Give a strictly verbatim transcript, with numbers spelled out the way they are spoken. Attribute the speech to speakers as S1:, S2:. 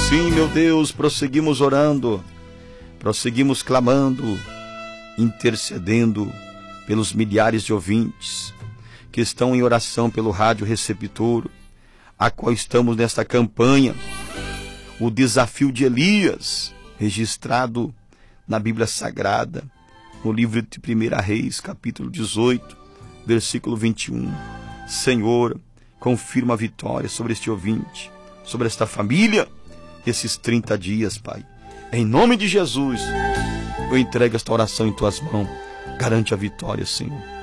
S1: Sim, meu Deus, prosseguimos orando, prosseguimos clamando, intercedendo pelos milhares de ouvintes que estão em oração pelo rádio receptor, a qual estamos nesta campanha, o desafio de Elias, registrado na Bíblia Sagrada, no livro de primeira Reis, capítulo dezoito, versículo vinte e um. Senhor, confirma a vitória sobre este ouvinte, sobre esta família, esses trinta dias, Pai. Em nome de Jesus, eu entrego esta oração em Tuas mãos. Garante a vitória, Senhor.